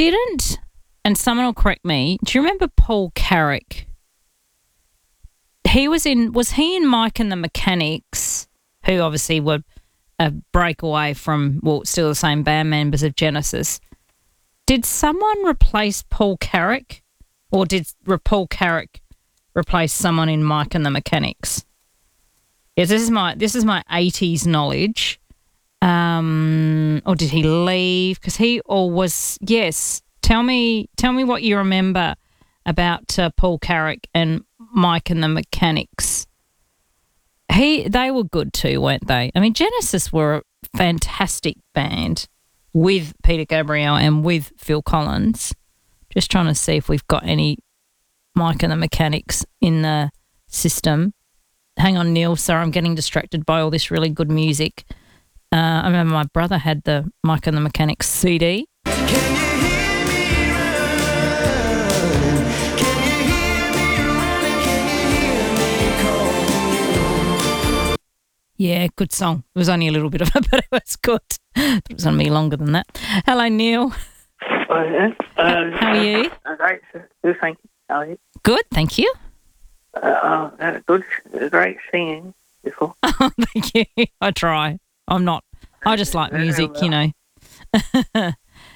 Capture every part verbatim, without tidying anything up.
didn't, and someone will correct me, do you remember Paul Carrick? He was in, was he in Mike and the Mechanics, who obviously were a breakaway from, well, still the same band members of Genesis. Did someone replace Paul Carrick, or did Paul Carrick replace someone in Mike and the Mechanics? Yes, this is my this is my eighties knowledge. Um, or did he leave? Because he or was yes. Tell me, tell me what you remember about uh, Paul Carrick and Mike and the Mechanics. He they were good too, weren't they? I mean, Genesis were a fantastic band with Peter Gabriel and with Phil Collins. Just trying to see if we've got any Mike and the Mechanics in the system. Hang on, Neil. Sorry, I'm getting distracted by all this really good music. Uh, I remember my brother had the Mike and the Mechanics C D. Can you hear me run? Can you hear me running? Can you hear me call? Yeah, good song. It was only a little bit of it, but it was good. It was on me longer than that. Hello, Neil. Oh, yeah. Um, How are you? Great, good, thank you. How are you? Good, thank you. Uh, uh, good, great singing before. Oh, thank you. I try. I'm not. I just like music, you know. uh,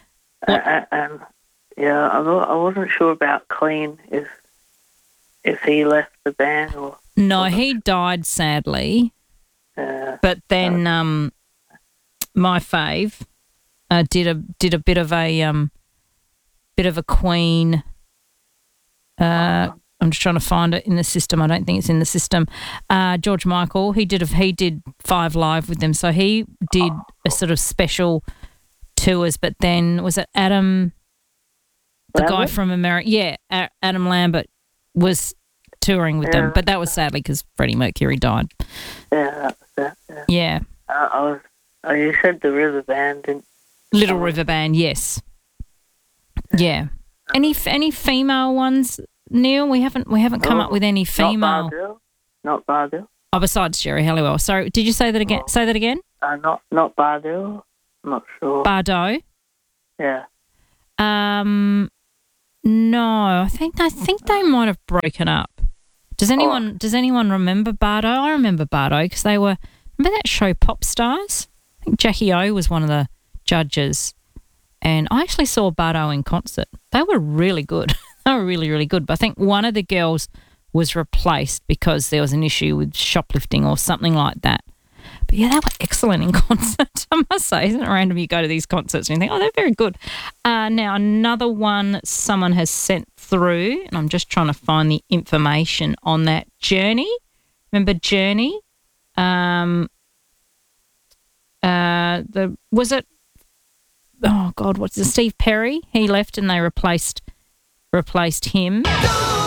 um, yeah, I, I wasn't sure about Clean if if he left the band or. No, he died sadly. Uh, but then um, my fave uh, did a did a bit of a um, bit of a Queen. Uh, I'm just trying to find it in the system. I don't think it's in the system. Uh, George Michael, he did a, he did Five Live with them, so he did a sort of special tours. But then was it Adam, the Lambert? guy from America? Yeah, A- Adam Lambert was touring with yeah. them, but that was sadly because Freddie Mercury died. Yeah, that was that. Yeah. Yeah. Uh, I was. Oh, you said the River Band, didn't? Little River Band, yes. Yeah. Any any female ones, Neil? We haven't we haven't come oh, up with any female. Not Bardell. Not Bardell. Oh, besides Jerry Halliwell. Sorry, did you say that again? Oh. Say that again. Uh, not not Bardell. I'm not sure. Bardot. Yeah. Um, no, I think I think they might have broken up. Does anyone Oh. Does anyone remember Bardo? I remember Bardo because they were. Remember that show Pop Stars? I think Jackie O was one of the judges, and I actually saw Bardo in concert. They were really good. They were really really good. But I think one of the girls was replaced because there was an issue with shoplifting or something like that. But yeah, they were excellent in concert, I must say. Isn't it random you go to these concerts and you think, oh, they're very good. Uh, now, another one someone has sent through, and I'm just trying to find the information on that. Journey. Remember Journey? Um, uh, the was it, oh, God, what's it, Steve Perry? He left and they replaced replaced him.